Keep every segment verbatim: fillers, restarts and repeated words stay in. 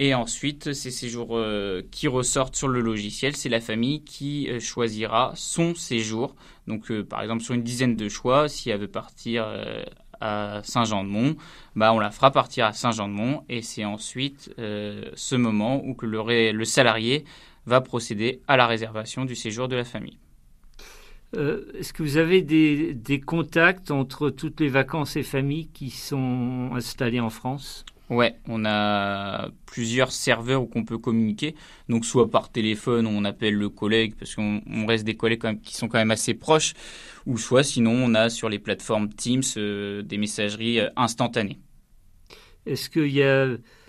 Et ensuite, ces séjours euh, qui ressortent sur le logiciel, c'est la famille qui euh, choisira son séjour. Donc, euh, par exemple, sur une dizaine de choix, si elle veut partir euh, à Saint-Jean-de-Mont, bah, on la fera partir à Saint-Jean-de-Mont. Et c'est ensuite euh, ce moment où que le, ré- le salarié va procéder à la réservation du séjour de la famille. Euh, est-ce que vous avez des, des contacts entre toutes les vacances et familles qui sont installées en France ? Ouais, on a plusieurs serveurs où qu'on peut communiquer. Donc, soit par téléphone, on appelle le collègue parce qu'on on reste des collègues quand même, qui sont quand même assez proches, ou soit sinon, on a sur les plateformes Teams euh, des messageries euh, instantanées. Est-ce qu'il y a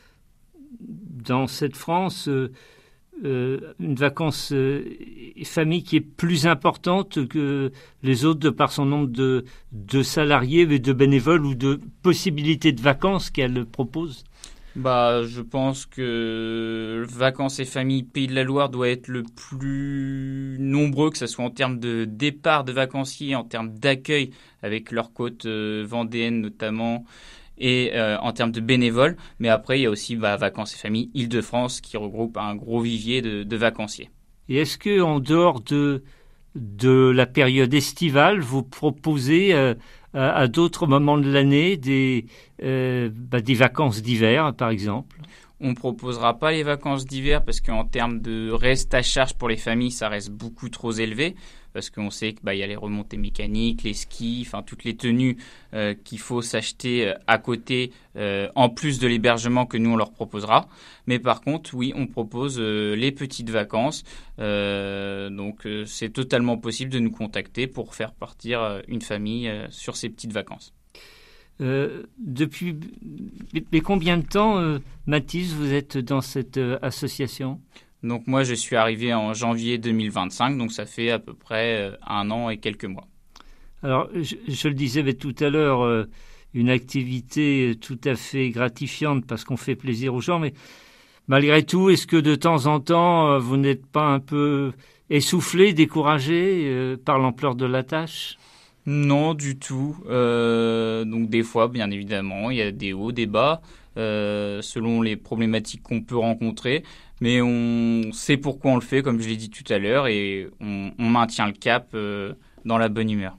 dans cette France euh, euh, une vacance euh, famille qui est plus importante que les autres de par son nombre de, de salariés, de bénévoles ou de possibilités de vacances qu'elle propose ? Bah, je pense que Vacances et Familles Pays de la Loire doit être le plus nombreux, que ce soit en termes de départ de vacanciers, en termes d'accueil avec leur côte euh, vendéenne notamment, et euh, en termes de bénévoles. Mais après, il y a aussi bah, Vacances et Familles Île-de-France qui regroupe un gros vivier de, de vacanciers. Et est-ce qu'en dehors de, de la période estivale, vous proposez euh, à, à d'autres moments de l'année des, euh, bah, des vacances d'hiver, par exemple ? On ne proposera pas les vacances d'hiver parce qu'en termes de reste à charge pour les familles, ça reste beaucoup trop élevé. Parce qu'on sait qu'il bah, y a les remontées mécaniques, les skis, enfin toutes les tenues euh, qu'il faut s'acheter euh, à côté, euh, en plus de l'hébergement que nous on leur proposera. Mais par contre, oui, on propose euh, les petites vacances. Euh, donc euh, c'est totalement possible de nous contacter pour faire partir euh, une famille euh, sur ces petites vacances. Euh, depuis mais combien de temps, euh, Mathis, vous êtes dans cette euh, association ? Donc moi, je suis arrivé en janvier deux mille vingt-cinq, donc ça fait à peu près euh, un an et quelques mois. Alors, je, je le disais mais tout à l'heure, euh, une activité tout à fait gratifiante parce qu'on fait plaisir aux gens, mais malgré tout, est-ce que de temps en temps, euh, vous n'êtes pas un peu essoufflé, découragé euh, par l'ampleur de la tâche ? Non, du tout. Euh, donc des fois, bien évidemment, il y a des hauts, des bas, euh, selon les problématiques qu'on peut rencontrer. Mais on sait pourquoi on le fait, comme je l'ai dit tout à l'heure, et on, on maintient le cap euh, dans la bonne humeur.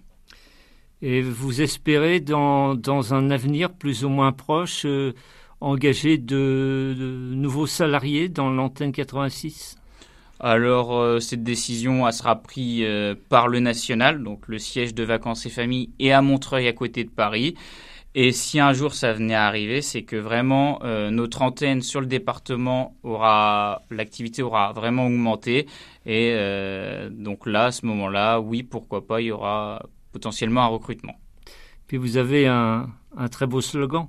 Et vous espérez, dans, dans un avenir plus ou moins proche, euh, engager de, de nouveaux salariés dans l'antenne quatre-vingt-six ? Alors, euh, cette décision, elle sera prise euh, par le national, donc le siège de Vacances et Familles, est à Montreuil, à côté de Paris. Et si un jour ça venait à arriver, c'est que vraiment euh, notre antenne sur le département aura, l'activité aura vraiment augmenté. Et euh, donc là, à ce moment-là, oui, pourquoi pas, il y aura potentiellement un recrutement. Puis vous avez un, un très beau slogan.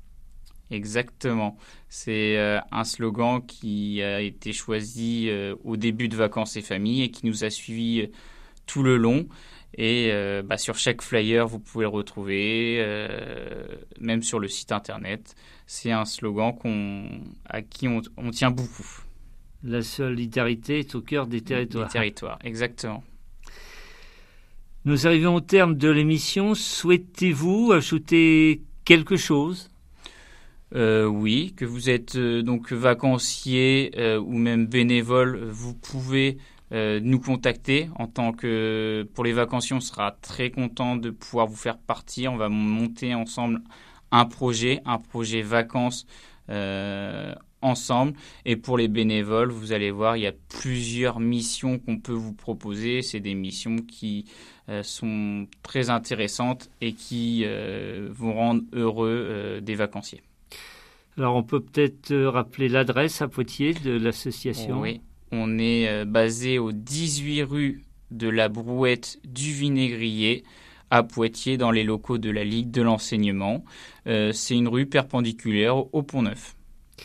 Exactement. C'est euh, un slogan qui a été choisi euh, au début de Vacances et Familles et qui nous a suivis euh, tout le long. Et euh, bah, sur chaque flyer, vous pouvez le retrouver, euh, même sur le site internet. C'est un slogan qu'on, à qui on, on tient beaucoup. La solidarité est au cœur des territoires. Des territoires, exactement. Nous arrivons au terme de l'émission. Souhaitez-vous ajouter quelque chose ? Euh, oui, que vous êtes euh, donc vacancier euh, ou même bénévole, vous pouvez euh, nous contacter. En tant que pour les vacanciers, on sera très content de pouvoir vous faire partir. On va monter ensemble un projet, un projet vacances euh, ensemble. Et pour les bénévoles, vous allez voir, il y a plusieurs missions qu'on peut vous proposer. C'est des missions qui euh, sont très intéressantes et qui euh, vous rendent heureux euh, des vacanciers. Alors, on peut peut-être rappeler l'adresse à Poitiers de l'association. Oui, on est euh, basé au dix-huit rue de la Brouette du Vinaigrier à Poitiers, dans les locaux de la Ligue de l'enseignement. Euh, c'est une rue perpendiculaire au Pont-Neuf.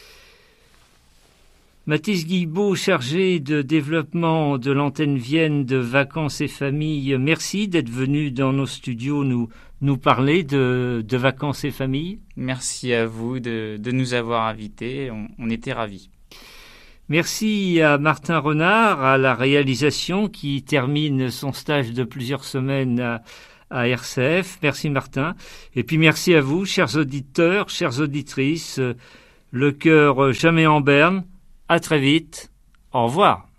Mathis Guilbeault, chargé de développement de l'antenne Vienne de Vacances et Familles, merci d'être venu dans nos studios nous, nous parler de, de Vacances et Familles. Merci à vous de, de nous avoir invités, on, on était ravis. Merci à Martin Renard, à la réalisation qui termine son stage de plusieurs semaines à, à R C F. Merci Martin. Et puis merci à vous, chers auditeurs, chères auditrices. le cœur jamais en berne. À très vite. Au revoir.